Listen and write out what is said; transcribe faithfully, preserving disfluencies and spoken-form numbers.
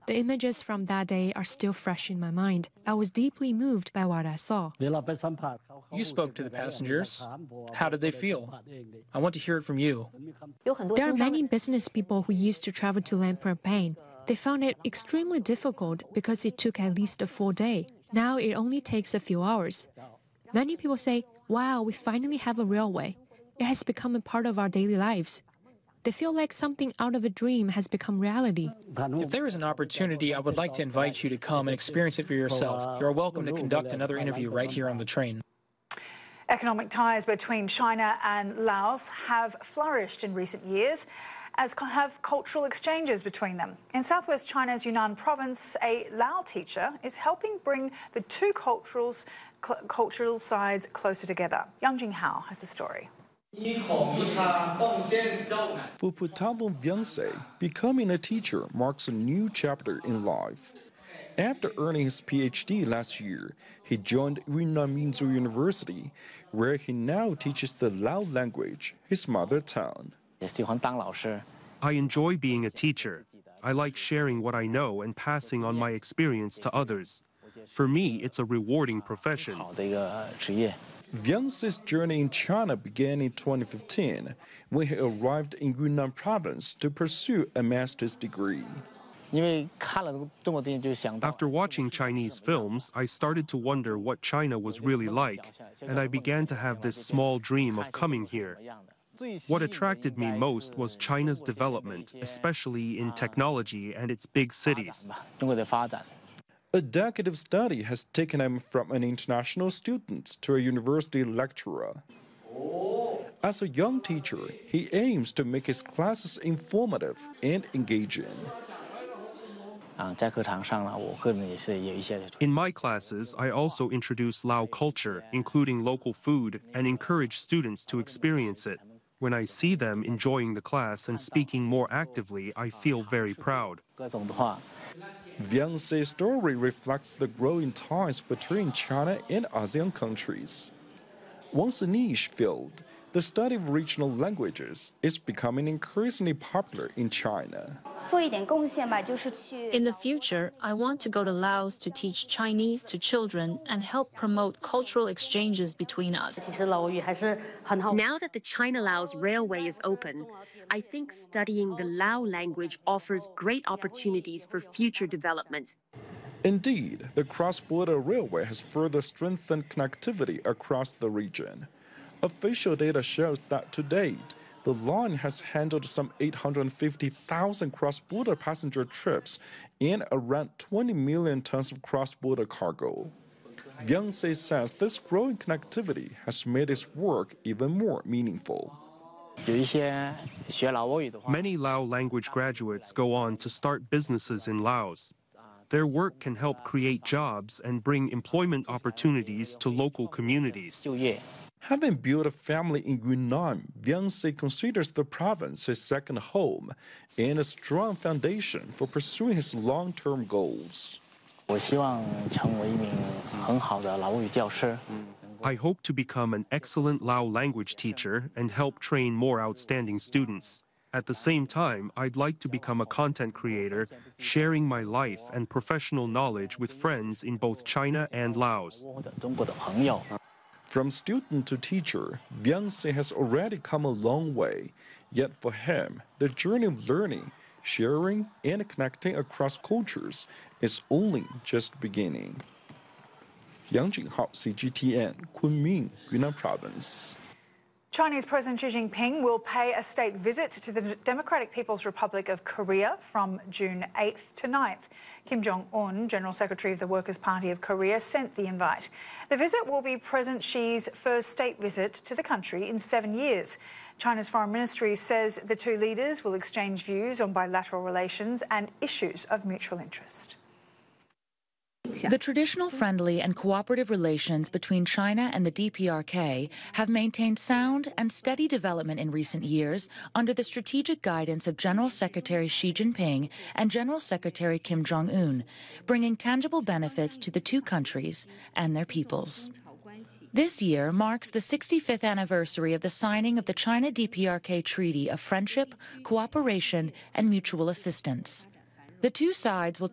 The images from that day are still fresh in my mind. I was deeply moved by what I saw. You spoke to the passengers. How did they feel? I want to hear it from you. There are many business people who used to travel to Lampang. They found it extremely difficult because it took at least a full day. Now it only takes a few hours. Many people say, wow, we finally have a railway. It has become a part of our daily lives. They feel like something out of a dream has become reality. If there is an opportunity, I would like to invite you to come and experience it for yourself. You are welcome to conduct another interview right here on the train. Economic ties between China and Laos have flourished in recent years, as have cultural exchanges between them. In southwest China's Yunnan province, a Lao teacher is helping bring the two cultures, cultural sides closer together. Yang Jinghao has the story. For Putabon Vyangse, becoming a teacher marks a new chapter in life. After earning his P H D last year, he joined Yunnan Minzu University, where he now teaches the Lao language, his mother tongue. I enjoy being a teacher. I like sharing what I know and passing on my experience to others. For me, it's a rewarding profession. Vyangse's journey in China began in twenty fifteen, when he arrived in Yunnan province to pursue a master's degree. After watching Chinese films, I started to wonder what China was really like, and I began to have this small dream of coming here. What attracted me most was China's development, especially in technology and its big cities. A decade of study has taken him from an international student to a university lecturer. As a young teacher, he aims to make his classes informative and engaging. In my classes, I also introduce Lao culture, including local food, and encourage students to experience it. When I see them enjoying the class and speaking more actively, I feel very proud. Vyangse's story reflects the growing ties between China and ASEAN countries. Once a niche field, the study of regional languages is becoming increasingly popular in China. In the future, I want to go to Laos to teach Chinese to children and help promote cultural exchanges between us. Now that the China-Laos Railway is open, I think studying the Lao language offers great opportunities for future development. Indeed, the cross-border railway has further strengthened connectivity across the region. Official data shows that to date, the line has handled some eight hundred fifty thousand cross-border passenger trips and around twenty million tons of cross-border cargo. Vyangse says this growing connectivity has made his work even more meaningful. Many Lao language graduates go on to start businesses in Laos. Their work can help create jobs and bring employment opportunities to local communities. Having built a family in Yunnan, Vyangse considers the province his second home and a strong foundation for pursuing his long-term goals. I hope to become an excellent Lao language teacher and help train more outstanding students. At the same time, I'd like to become a content creator, sharing my life and professional knowledge with friends in both China and Laos. From student to teacher, Vyangse has already come a long way. Yet for him, the journey of learning, sharing, and connecting across cultures is only just beginning. Yang Jinghao, C G T N, Kunming, Yunnan Province. Chinese President Xi Jinping will pay a state visit to the Democratic People's Republic of Korea from June eighth to ninth. Kim Jong-un, General Secretary of the Workers' Party of Korea, sent the invite. The visit will be President Xi's first state visit to the country in seven years. China's foreign ministry says the two leaders will exchange views on bilateral relations and issues of mutual interest. The traditional friendly and cooperative relations between China and the D P R K have maintained sound and steady development in recent years under the strategic guidance of General Secretary Xi Jinping and General Secretary Kim Jong-un, bringing tangible benefits to the two countries and their peoples. This year marks the sixty-fifth anniversary of the signing of the China-D P R K Treaty of Friendship, Cooperation, and Mutual Assistance. The two sides will